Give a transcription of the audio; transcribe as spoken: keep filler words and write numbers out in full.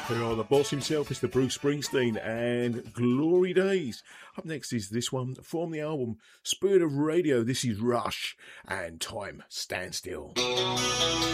Oh, the boss himself, Mister Bruce Springsteen, and Glory Days. Up next is this one from the album Spirit of Radio. This is Rush and Time Stand Still.